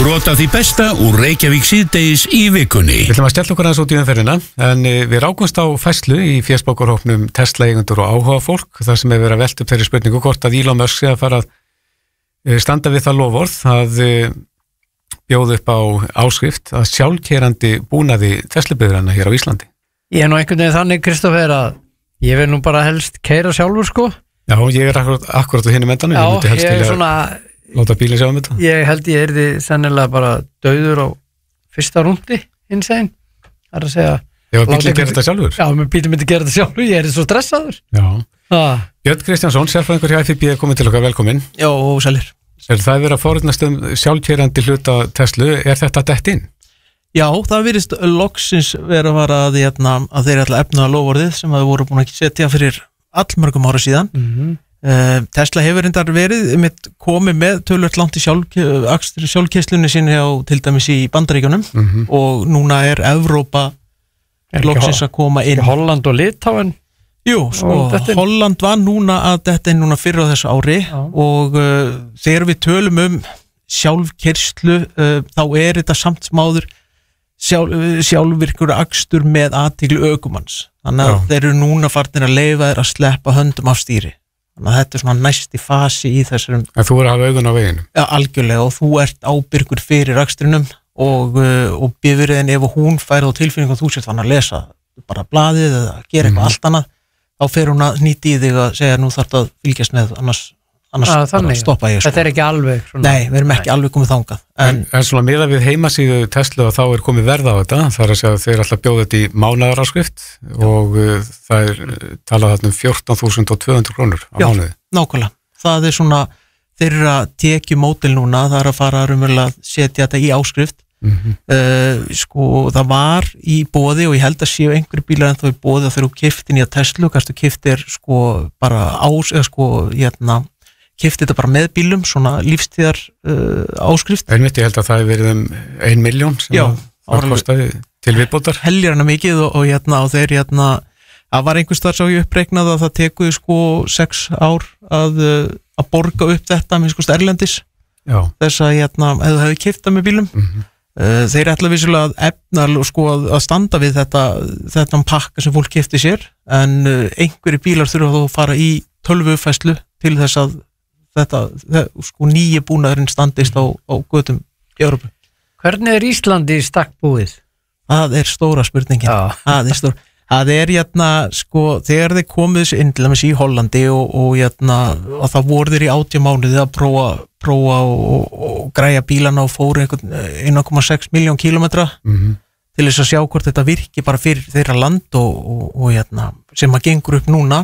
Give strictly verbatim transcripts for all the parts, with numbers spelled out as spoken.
Brot af því besta úr Reykjavík síðdegis í vikunni. Við ætlum að stella okkur aðeins út í umferðina, en við rákumst á færslu í fésbókarhópnum Tesla-eigendur og áhuga fólk, þar sem hefur verið að velta upp þeirri spurningu hvort að Elon Musk sé að fara að standa við það loforð að bjóða upp á áskrift að sjálfkeyrandi búnaði Tesla-bifreiðanna hér á Íslandi. Ég er nú einhvern veginn þannig, Kristoffer, að ég vil nú bara helst keyra sjálfur, sko. Já, ég er akkurat, akkurat við hinum endanum. Já, ég, ég er svona... Láta bílinn sjá um þetta? Ég held ég erði sennilega bara dauður á fyrsta rúndi hins einn. Það er að segja... Ef bílinn gerir þetta sjálfur? Já, með bílinn myndi gera þetta sjálfur, ég er svo stressaður. Já. Ah. Björn Kristjánsson, sérfræðingur hjá F I B, er komið til okkar, velkomin. Já, og sælir. Er það verið að forutnast um sjálfkeyrandi hluta Tesla, er þetta dett inn? Já, það virðist loksins vera að vara að, að þeir ætla að efna loforðið sem að voru búin að setja fyrir allmörgum ára síðan. Mm-hmm. Uh, Tesla hefur reyndar verið með, komið með tölvöld langt í sjálf, sjálfkeyslunni sinni á til dæmis í Bandaríkjunum mm-hmm. og núna er Evrópa loksins að koma inn. Holland og Litáen? Jú, sko, Holland var núna að þetta er núna fyrir á þessu ári Já. og uh, þegar við tölum um sjálfkerslu uh, þá er þetta samt smáður sjálf, sjálfvirkur akstur með athygli ökumanns. Þannig að Já. þeir eru núna farnir að leyfa þeir að sleppa höndum af stýri. Þannig að þetta er svona næsti fasi í þessum... En þú er að hafa augun á veginu? Já, algjörlega, og þú ert ábyrgur fyrir akstrinum og, og bifriðin ef hún fær á tilfinningum þú sért fann að lesa bara blaðið eða gera eitthvað mm. allt annað, þá fer hún að nýti í þig að segja nú þarf það að fylgjast með annars, annars að, þannig, stoppa ég. Sko. Þetta er ekki alveg... Svona... Nei, við erum ekki Nei. alveg komið þangað. En, en, en svona miðað við heimasíðu Tesla og þá er komið verð á þetta, það er að segja að þeir alltaf bjóða þetta í mánaðaráskrift og uh, það er talað þarna um fjórtán þúsund tvö hundruð krónur á mánuði. Já, nákvæmlega. Það er svona, þeir eru að tekja mótil núna, það er að fara að setja þetta í áskrift. Mm-hmm. uh, sko, það var í boði og ég held að séu einhverju bílar en þá í boði að þegar þú keyptir nýja Tesla, kannski keyptir sko bara ás, eða sko, hérna, keyptir þetta bara með bílum, svona lífstíðar uh, áskrift. Einmitt, ég held að það hefur verið um ein milljón sem Já, það kostaði til viðbótar. Heljar hana mikið og, og hérna, og þeir hérna, það var einhvers þar sá ég uppreiknað að það tekuði sko sex ár að, að borga upp þetta með sko erlendis. Já. Þess að hérna, ef þú hefði keypt það með bílum. Mm-hmm. Uh, þeir ætla vissulega að efna sko að standa við þetta þetta pakka sem fólk keypti sér en uh, einhverju bílar þurfa þá að fara í tölvufæslu til þess að þetta, það, sko nýji búnaðurinn standist á, á götum í Evrópu. Hvernig er Íslandi í stakk búið? Það er stóra spurningin. Það er stóra. Það er hérna, sko, þegar þeir komið þessu inn til dæmis í Hollandi og, og hérna, og það voru þeir í átján mánuði að prófa, prófa og, og, og græja bílana og fóru einhvern einn komma sex milljón kílómetra mm-hmm. til þess að sjá hvort þetta virki bara fyrir þeirra land og, og, og hérna, sem að gengur upp núna.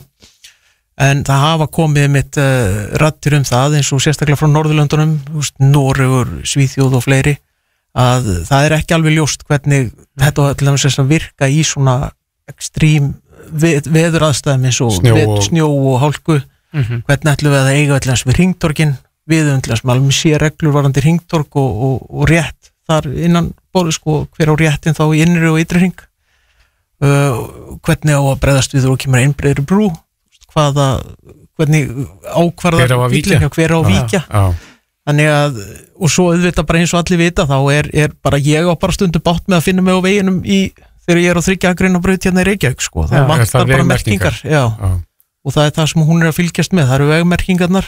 En það hafa komið mitt uh, raddir um það eins og sérstaklega frá Norðurlöndunum, Noregur, Svíþjóð og fleiri, að það er ekki alveg ljóst hvernig þetta til dæmis að virka í svona ekstrím veð, veðuraðstæðum eins og snjó, veð, snjó og hálku mm-hmm. hvernig ætlum við að eiga ætlum við hringtorgin við ætlum alveg sé reglur varandi hringtorg og, og, og rétt þar innan bólu sko hver á réttin þá í innri og ytri hring uh, hvernig á að bregðast við og kemur einbreiðri brú hvaða, hvernig ákvarðar bílinn og hver á að víkja ah, ah. Þannig að og svo auðvitað bara eins og allir vita þá er, er bara ég á bara stundu bátt með að finna mig á veginum í þegar ég er á þriggja akreina braut hérna í Reykjavík sko, það já, vantar bara merkingar já. Já. Og það er það sem hún er að fylgjast með, það eru vegmerkingarnar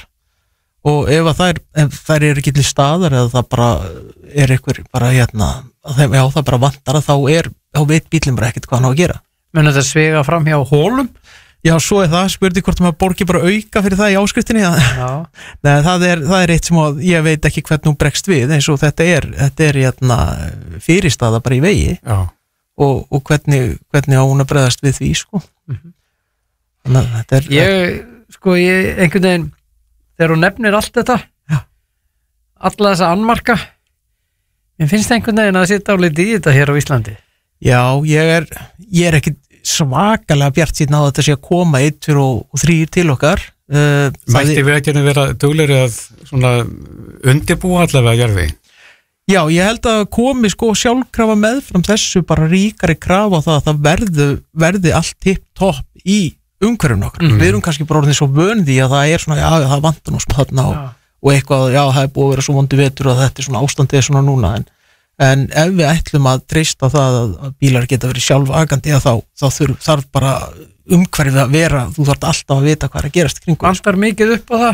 og ef það er, ef það er ekki til staðar eða það bara er eitthvað bara hérna, þeim, já það bara vantar að þá er, þá veit bílinn bara ekkert hvað hann á að gera. Menn þetta svega fram hjá hólum? Já, svo er það, spurði hvort maður borgi bara auka fyrir það í áskriftinni Nei, það er, það er eitt sem að ég veit ekki hvernig hún bregst við eins og þetta er, þetta er hérna, fyrirstaða bara í vegi Já og, og hvernig, hvernig á hún að bregðast við því sko mm-hmm. þannig að þetta er ég, sko, ég, einhvern veginn þegar hún nefnir allt þetta Já. alla þessa annmarka mér finnst einhvern veginn að það setja álítið í þetta hér á Íslandi Já, ég er ég er ekki svakalega bjart síðan á þetta sé að koma eitt, tveir og, og þrír til okkar uh, Mætti við ekki vera duglegri að svona undirbúa allavega gerði Já, ég held að komi sko sjálfkrafa meðfram þessu bara ríkari krafa á það að það verði, verði allt tipp topp í umhverfum okkar. Mm. Við erum kannski bara orðin svo vön því að það er svona, já, það vantar nú spatna og, og eitthvað, já, það er búið að vera svo vondi vetur og þetta er svona ástandið svona núna en, en ef við ætlum að treysta það að, að bílar geta verið sjálfakandi þá, þá þurf, þarf bara umhverfið að vera, þú þarf alltaf að vita hvað er að gerast kringum. Vantar mikið upp á það?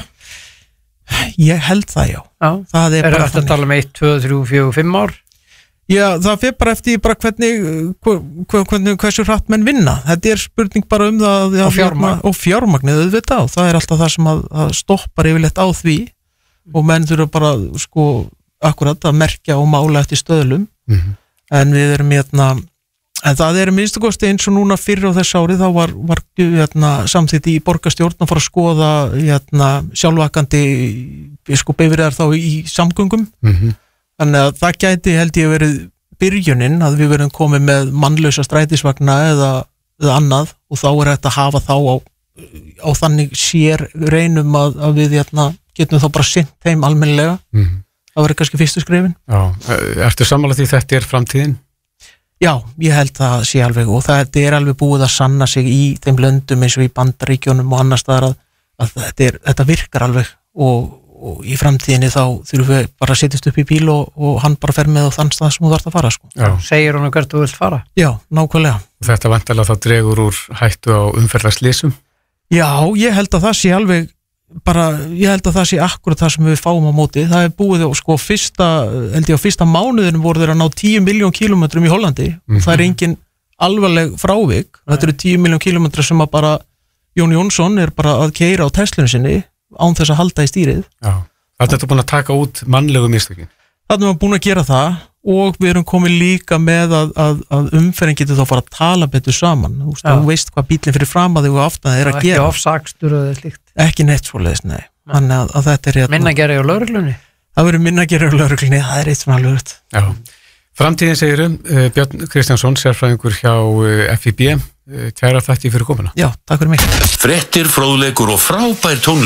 Ég held það, já. Já. Það er, er bara þetta að tala um eitt, tvö, þrjú, fjögur, fimm ár? Já, það fyrir bara eftir bara hvernig, hvernig hversu hratt menn vinna. Þetta er spurning bara um það og fjármagn. Og fjármagnið auðvitað og það er alltaf það sem að, að stoppar yfirleitt á því og menn þurfa bara sko akkurat að merkja og mála eftir stöðlum mm-hmm. en við erum hérna en það er minnstu kosti eins og núna fyrir á þess ári þá var, var hérna, samþýtt í borgarstjórn að fara að skoða hérna, sjálfakandi sko bifreiðar þá í samgöngum mm-hmm. þannig að það gæti held ég verið byrjunin að við verðum komið með mannlausa strætisvagna eða, eða annað og þá er þetta að hafa þá á, á þannig sér reynum að, að við hérna, getum þá bara sinnt þeim almennilega mm-hmm. það verður kannski fyrstu skrefin. Já, ertu sammála því þetta er framtíðin? Já, ég held það sé alveg og það er alveg búið að sanna sig í þeim löndum eins og í Bandaríkjónum og annars staðar að, að þetta, er, þetta virkar alveg og, og í framtíðinni þá þurfum við bara að setjast upp í bíl og, og hann bara fer með á þann stað sem þú þarft að fara sko. Já. Segir hún hvert þú vilt fara? Já, nákvæmlega. Og þetta vantarlega þá dregur úr hættu á umferðarslysum? Já, ég held að það sé alveg bara, ég held að það sé akkurat það sem við fáum á móti, það er búið á sko fyrsta, held ég á fyrsta mánuðinu voru þeir að ná tíu milljón kílómetrum í Hollandi mm-hmm. og það er engin alvarleg frávik, þetta eru tíu milljón kílómetrar sem að bara Jón Jónsson er bara að keyra á Teslunni sinni án þess að halda í stýrið. Já, þetta er búin að taka út mannlegu mistökin. Þannig að við búin að gera það og við erum komið líka með að, að, að umferðin getur þá fara að tala betur saman, þú veist, þú veist hvað bílinn fyrir fram að þig og aftan þig er að gera. Ekki ofsakstur eða slíkt. Ekki neitt svoleiðis, nei. Þannig að, að þetta er... Minna gera á lögreglunni? Það verður minna gera á lögreglunni, það er eitt sem alveg verið. Já. Framtíðin segirum, uh, Björn Kristjánsson, sérfræðingur hjá uh, F I B, uh, kæra þætti fyrir komuna. Já, takk fyrir mig. Fréttir, fróðleikur og frábær tónlist.